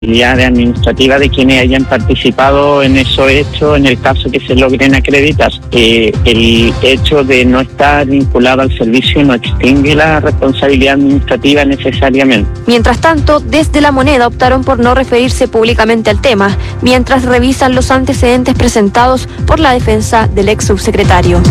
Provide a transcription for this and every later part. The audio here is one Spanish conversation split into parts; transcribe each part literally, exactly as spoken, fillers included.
administrativa de quienes hayan participado en esos hechos en el caso que se logren acreditar. Eh, el hecho de no estar vinculado al servicio no extingue la responsabilidad administrativa necesariamente. Mientras tanto, desde La Moneda optaron por no referirse públicamente al tema, mientras revisan los antecedentes presentados por la defensa del ex subsecretario.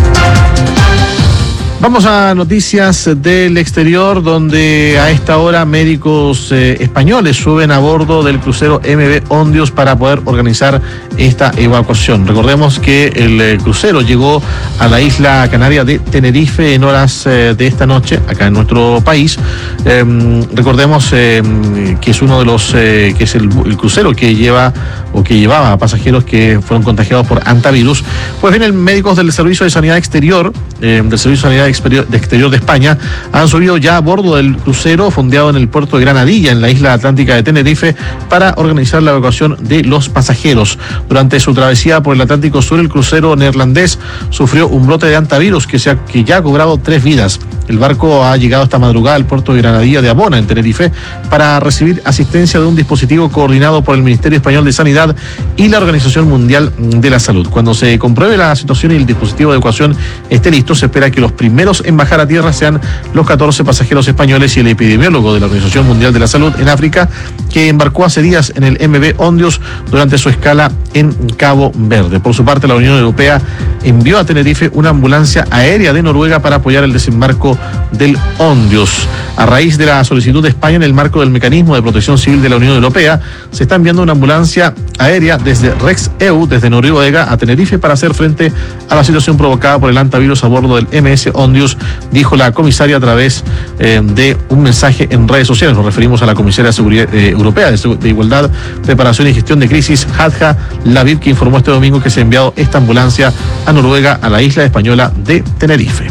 Vamos a noticias del exterior, donde a esta hora médicos eh, españoles suben a bordo del crucero M V Ondios para poder organizar esta evacuación. Recordemos que el eh, crucero llegó a la isla canaria de Tenerife en horas eh, de esta noche, acá en nuestro país. Eh, recordemos eh, que es uno de los, eh, que es el, el crucero que lleva o que llevaba a pasajeros que fueron contagiados por hantavirus. Pues bien, médicos del Servicio de Sanidad Exterior, eh, del Servicio de Sanidad Exterior de Exterior de España, han subido ya a bordo del crucero fondeado en el puerto de Granadilla, en la isla atlántica de Tenerife, para organizar la evacuación de los pasajeros. Durante su travesía por el Atlántico Sur, el crucero neerlandés sufrió un brote de hantavirus que, se ha, que ya ha cobrado tres vidas. El barco ha llegado esta madrugada al puerto de Granadilla de Abona, en Tenerife, para recibir asistencia de un dispositivo coordinado por el Ministerio Español de Sanidad y la Organización Mundial de la Salud. Cuando se compruebe la situación y el dispositivo de evacuación esté listo, se espera que los primeros en bajar a tierra sean los catorce pasajeros españoles y el epidemiólogo de la Organización Mundial de la Salud en África, que embarcó hace días en el M V Ondios durante su escala en Cabo Verde. Por su parte, la Unión Europea envió a Tenerife una ambulancia aérea de Noruega para apoyar el desembarco del Ondios. A raíz de la solicitud de España en el marco del mecanismo de protección civil de la Unión Europea, se está enviando una ambulancia aérea desde Rex E U, desde Noruega a Tenerife, para hacer frente a la situación provocada por el hantavirus a bordo del M S Ondios, dijo la comisaria a través eh, de un mensaje en redes sociales. Nos referimos a la comisaria de Seguridad eh, Europea de, de Igualdad, Preparación y Gestión de Crisis, Hadja Lavir, que informó este domingo que se ha enviado esta ambulancia a Noruega, a la isla española de Tenerife.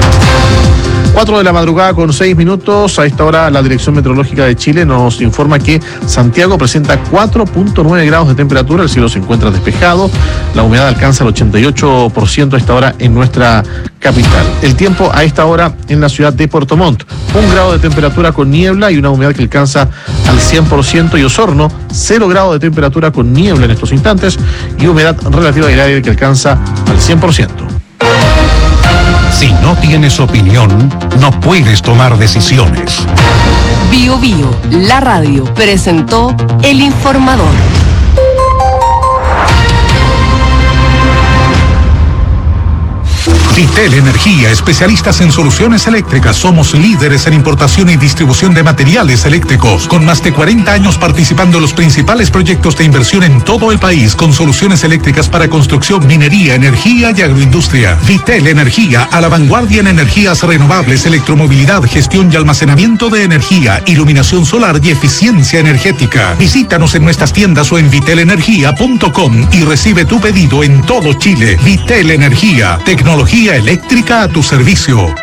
Cuatro de la madrugada con seis minutos. A esta hora la Dirección Meteorológica de Chile nos informa que Santiago presenta cuatro punto nueve grados de temperatura, el cielo se encuentra despejado, la humedad alcanza el ochenta y ocho por ciento a esta hora en nuestra capital. El tiempo a esta hora en la ciudad de Puerto Montt, un grado de temperatura con niebla y una humedad que alcanza al cien por ciento, y Osorno, cero grados de temperatura con niebla en estos instantes y humedad relativa del aire que alcanza al cien por ciento. Si no tienes opinión, no puedes tomar decisiones. Bio Bio, la radio, presentó El Informador. Vitel Energía, especialistas en soluciones eléctricas. Somos líderes en importación y distribución de materiales eléctricos, con más de cuarenta años participando en los principales proyectos de inversión en todo el país, con soluciones eléctricas para construcción, minería, energía y agroindustria. Vitel Energía, a la vanguardia en energías renovables, electromovilidad, gestión y almacenamiento de energía, iluminación solar y eficiencia energética. Visítanos en nuestras tiendas o en vitel energía punto com y recibe tu pedido en todo Chile. Vitel Energía, tecnología eléctrica a tu servicio.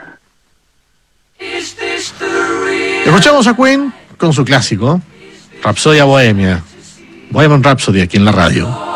Escuchamos a Queen con su clásico Rhapsodia Bohemia, Bohemian Rhapsody, aquí en la radio.